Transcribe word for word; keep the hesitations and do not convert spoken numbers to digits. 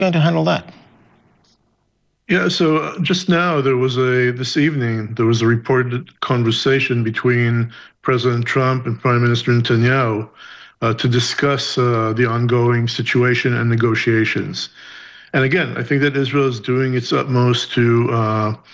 going to handle that? Yeah, so uh, just now there was a this evening there was a reported conversation between President Trump and Prime Minister Netanyahu uh, to discuss uh, the ongoing situation and negotiations. And again, I think that Israel is doing its utmost to uh,